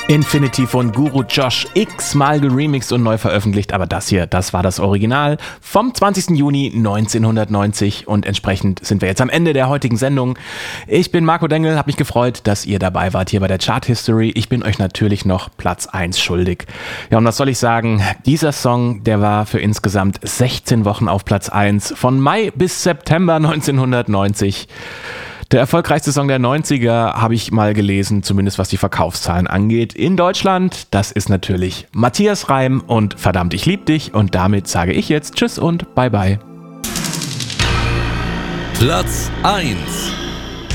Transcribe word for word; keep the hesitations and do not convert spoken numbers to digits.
Infinity von Guru Josh x-mal geremixed und neu veröffentlicht, aber das hier, das war das Original vom zwanzigsten Juni neunzehnhundertneunzig und entsprechend sind wir jetzt am Ende der heutigen Sendung. Ich bin Marco Dengel, habe mich gefreut, dass ihr dabei wart hier bei der Chart History. Ich bin euch natürlich noch Platz eins schuldig. Ja, und was soll ich sagen? Dieser Song, der war für insgesamt sechzehn Wochen auf Platz eins, von Mai bis September neunzehnhundertneunzig. Der erfolgreichste Song der neunziger, habe ich mal gelesen, zumindest was die Verkaufszahlen angeht, in Deutschland. Das ist natürlich Matthias Reim und Verdammt, ich lieb dich. Und damit sage ich jetzt Tschüss und Bye Bye. Platz eins.